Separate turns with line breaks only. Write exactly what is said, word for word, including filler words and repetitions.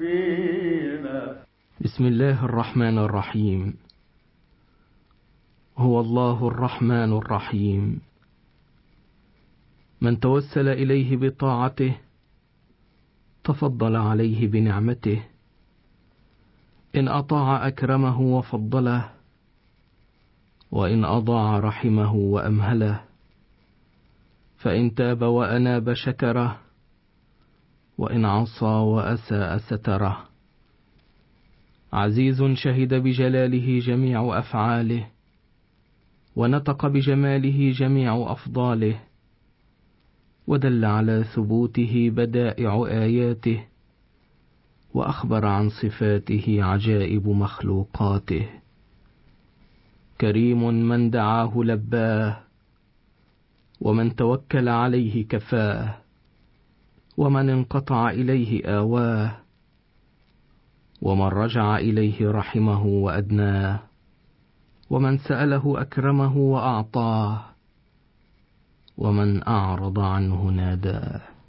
بسم الله الرحمن الرحيم. هو الله الرحمن الرحيم. من توسل إليه بطاعته تفضل عليه بنعمته، إن أطاع أكرمه وفضله، وإن أضاع رحمه وأمهله، فإن تاب وأناب شكره، وإن عصى وأساء ستره. عزيز شهد بجلاله جميع أفعاله، ونطق بجماله جميع أفضاله، ودل على ثبوته بدائع آياته، وأخبر عن صفاته عجائب مخلوقاته. كريم من دعاه لباه، ومن توكل عليه كفاه، ومن انقطع إليه آواه، ومن رجع إليه رحمه وأدناه، ومن سأله أكرمه وأعطاه، ومن أعرض عنه ناداه.